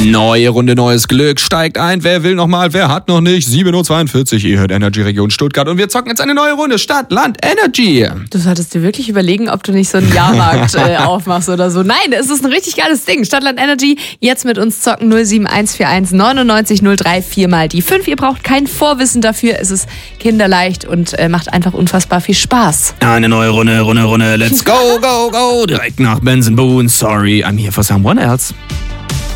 Neue Runde, neues Glück. Steigt ein. Wer will nochmal? Wer hat noch nicht? 7.42 Uhr. Ihr hört Energy Region Stuttgart. Und wir zocken jetzt eine neue Runde. Stadt, Land, Energy. Du solltest dir wirklich überlegen, ob du nicht so einen Jahrmarkt aufmachst oder so. Nein, es ist ein richtig geiles Ding. Stadt, Land, Energy. Jetzt mit uns zocken 07141 99 03 4 mal die 5. Ihr braucht kein Vorwissen dafür. Es ist kinderleicht und macht einfach unfassbar viel Spaß. Eine neue Runde. Let's go, go, go. Direkt nach Benson Boone. Sorry, I'm here for someone else.